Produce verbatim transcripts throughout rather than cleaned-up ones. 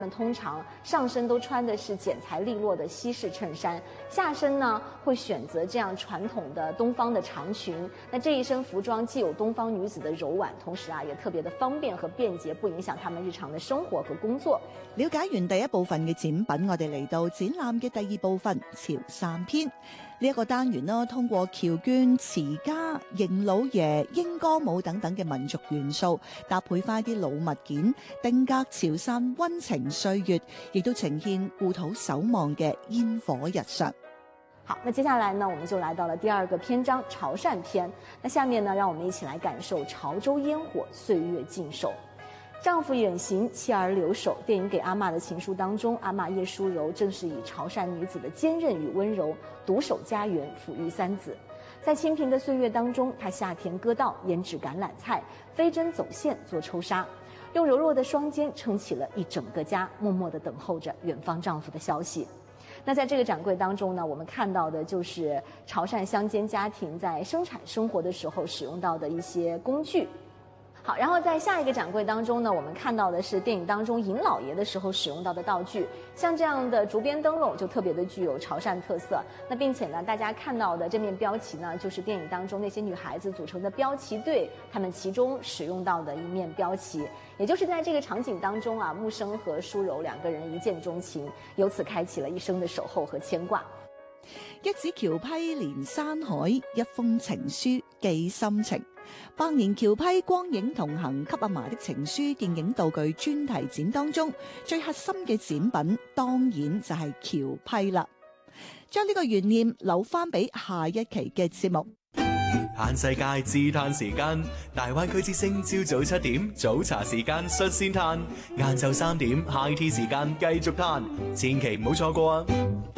们通常上身都穿的是剪裁利落的西式衬衫，下身呢会选择这样传統的東方的長裙。那這一身服裝既有東方女子的柔婉，同時啊也特別的方便和便捷，不影響他們日常的生活和工作。 了解完第一部分嘅展品，我哋嚟到展覽嘅第二部分潮汕篇呢一個單元啦，通過僑眷、詞家、迎老爺、英歌舞等等嘅民族元素，搭配翻啲老物件，定格潮汕溫情歲月，亦都呈現故土守望嘅煙火日常。 好，那接下來呢，我們就來到了第二個篇章潮汕篇。那下面呢，讓我們一起來感受潮州煙火，歲月靜守。丈夫遠行，妻兒留守。電影《給阿嬷的情書》當中，阿嬷葉淑柔正是以潮汕女子的堅韌與溫柔，獨守家園，撫育三子。在清貧的歲月當中，她下田割稻，研製橄欖菜，飛針走線做抽紗，用柔弱的雙肩撐起了一整個家，默默地等候着遠方丈夫的消息。那在這個展櫃當中呢，我們看到的就是潮汕鄉間家庭在生產生活的時候使用到的一些工具。好，然後在下一個展櫃當中呢，我們看到的是電影當中迎老爺的時候使用到的道具，像這樣的竹編燈籠就特別的具有潮汕特色。那並且呢，大家看到的這面標旗呢，就是電影當中那些女孩子組成的標旗隊，她們其中使用到的一面標旗。也就是在這個場景當中啊，木生和淑柔兩個人一見鍾情，由此開啟了一生的守候和牽掛。 一指橋批連山海，一封情書寄心情。百年橋批光影同行給阿嫲的情書電影道具專題展當中，最核心嘅展品當然就係橋批啦。將呢個懸念留翻俾下一期嘅節目。 嘆世界自嘆時間，大灣區之聲朝早七點早茶時間率先嘆，晏晝三點 high tea 時間繼續嘆，千祈唔好錯過啊！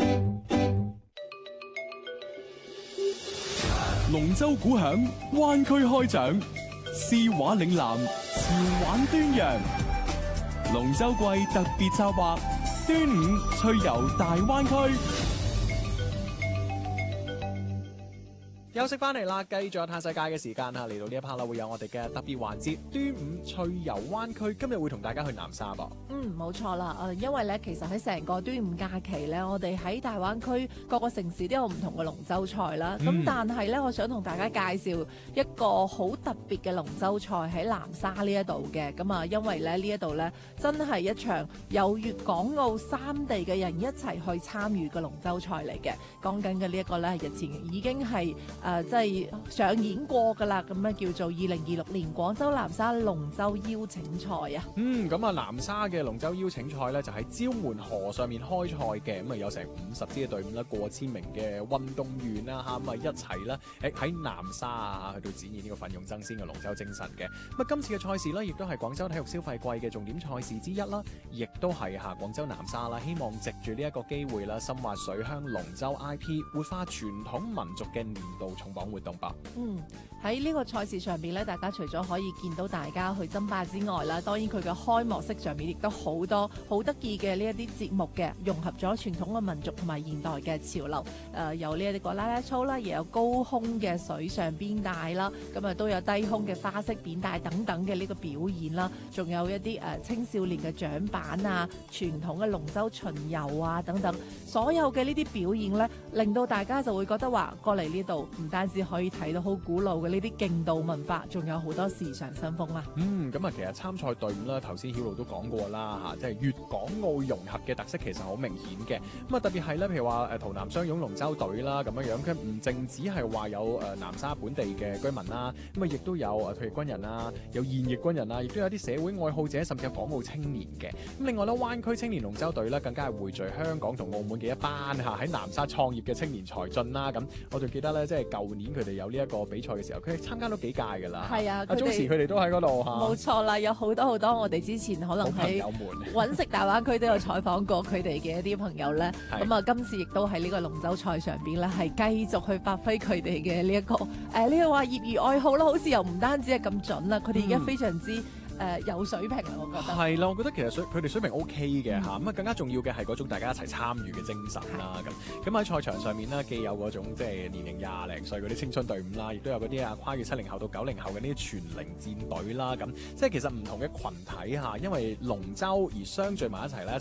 龍舟鼓響，灣區開獎，詩畫嶺南，潮玩端陽。龍舟季特別策劃，端午趣遊大灣區。 休息翻嚟啦，繼續有嘆世界嘅時間啊！嚟到呢一 part 啦，會有我哋嘅特別環節端午趣遊灣區。今日會同大家去南沙噃。 嗯，冇錯啦。誒，因為咧，其實喺成個端午假期咧，我哋喺大灣區各個城市都有唔同嘅龍舟賽啦。咁、嗯、但係咧，我想同大家介紹一個好特別嘅龍舟賽喺南沙呢一度嘅。咁啊，因為咧呢一度咧真係一場有粵港澳三地嘅人一齊去參與嘅龍舟賽嚟嘅。講緊嘅呢一個咧，日前已經係。誒，即係上演過㗎啦，咁樣叫做二零二六年廣州南沙龍舟邀請賽啊。 嗯，咁啊，南沙嘅龍舟邀請賽咧，就喺蕉門河上面開賽嘅，咁啊有成五十支嘅隊伍啦，過千名嘅運動員啦嚇，咁啊一齊啦，誒喺南沙啊，去到展現呢個奮勇爭先嘅龍舟精神嘅。咁啊，今次嘅賽事咧，亦都係廣州體育消費季嘅重點賽事之一啦，亦都係嚇廣州南沙啦，希望藉住呢一個機會啦，深挖水鄉龍舟 I P， 活化傳統民族嘅年度重磅活動吧。 嗯，喺呢個賽事上面咧，大家除咗可以見到大家去爭霸之外啦，當然佢嘅開幕式上面亦都好多好得意嘅呢一啲節目嘅，融合咗傳統嘅民族同埋現代嘅潮流。誒、呃，有呢一啲個啦啦操啦，亦有高空嘅水上鞭帶啦，咁啊都有低空嘅花式鞭帶等等嘅呢個表演啦，仲有一啲誒、呃、青少年嘅獎板啊，傳統嘅龍舟巡遊啊等等，所有嘅呢啲表演咧，令到大家就會覺得話過嚟呢度唔單止可以睇到好古老嘅呢啲勁道文化，仲有好多時尚新風啦。 嗯，咁啊，其實參賽隊伍啦，頭先曉露都講過啦嚇，即係粵港澳融合嘅特色其實好明顯嘅。咁啊，特別係咧，譬如話誒圖南雙湧龍舟隊啦咁樣樣，佢唔淨止係話有誒南沙本地嘅居民啦，咁啊亦都有誒退役軍人啦，有現役軍人啦，亦都有啲社會愛好者，甚至有港澳青年嘅。咁另外咧，灣區青年龍舟隊咧，更加係匯聚香港同澳門嘅一班嚇喺南沙創業嘅青年才俊啦。咁我仲記得咧，即係舊年佢哋有呢一個比賽嘅時候，佢哋參加咗幾屆㗎啦。 係啊， 阿 Josie 佢哋都喺嗰度嚇。 冇錯啦，有好多好多我哋之前可能喺揾食大灣區都有採訪過佢哋嘅一啲朋友咧。咁啊，今次亦都喺呢個龍舟賽上邊咧，係繼續去發揮佢哋嘅呢一個誒呢個話業餘愛好啦，好似又唔單止係咁準啦，佢哋而家非常之。誒、 呃、有水平啊，我覺得。 係啦，我覺得其實水佢哋水平 O K 嘅嚇，咁啊更加重要嘅係嗰種大家一齊參與嘅精神啦。咁咁喺賽場上面呢，既有嗰種即係年齡廿零歲嗰啲青春隊伍啦，亦都有嗰啲啊跨越七零後到九零後嘅呢啲全齡戰隊啦。咁即係其實唔同嘅群體嚇，因為龍舟而相聚埋一齊咧，一齊